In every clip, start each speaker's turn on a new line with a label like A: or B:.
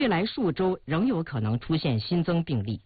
A: 未来数周仍有可能出现新增病例。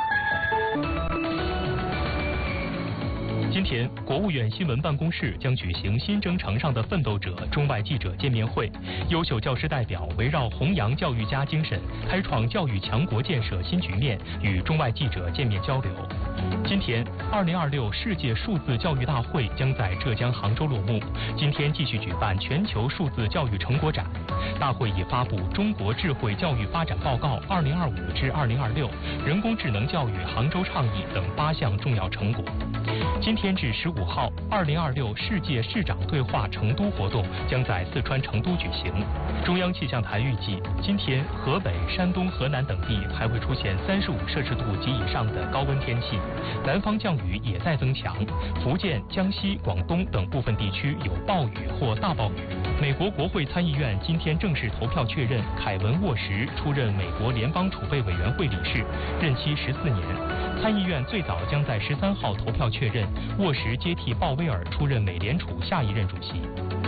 B: 今天，国务院新闻办公室将举行新征程上的奋斗者中外记者见面会，优秀教师代表围绕弘扬教育家精神，开创教育强国建设新局面，与中外记者见面交流。今天，2026世界数字教育大会将在浙江杭州落幕。今天继续举办全球数字教育成果展。大会已发布《中国智慧教育发展报告2025至2026》、人工智能教育杭州倡议等8项重要成果。今天至15号，2026世界市长对话成都活动将在四川成都举行。中央气象台预计，今天河北、山东、河南等地还会出现35摄氏度及以上的高温天气，南方降雨也在增强，福建、江西、广东等部分地区有暴雨或大暴雨。美国国会参议院今天正式投票确认凯文·沃什出任美国联邦储备委员会理事，任期14年。参议院最早将在13号投票确认沃什接替鲍威尔出任美联储下一任主席。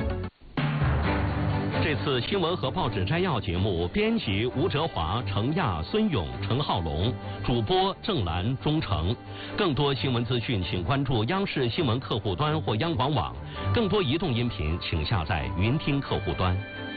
C: 这次新闻和报纸摘要节目，编辑吴哲华、程亚、孙勇、陈浩龙，主播郑兰、钟诚。更多新闻资讯，请关注央视新闻客户端或央广网。更多移动音频，请下载云听客户端。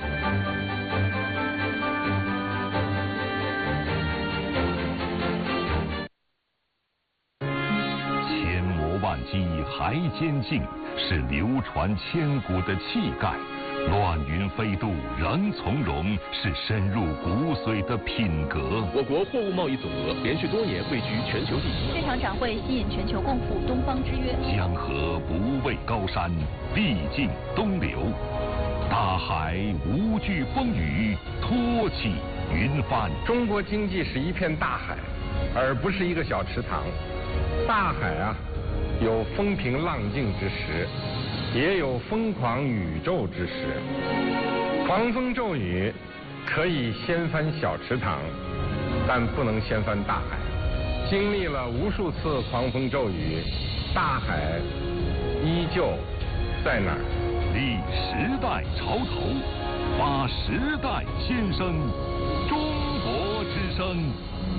D: 千磨万击还坚劲，是流传千古的气概。乱云飞渡仍从容，是深入骨髓的品格。
E: 我国货物贸易总额连续多年位居全球第一。
F: 这场展会吸引全球共赴东方之约。
D: 江河不畏高山，历尽东流。大海无惧风雨，托起云帆。
G: 中国经济是一片大海，而不是一个小池塘。大海啊，有风平浪静之时，也有疯狂宇宙之时。狂风骤雨可以掀翻小池塘，但不能掀翻大海。经历了无数次狂风骤雨，大海依旧在那儿。
D: 立时代潮头，发时代先声，中国之声。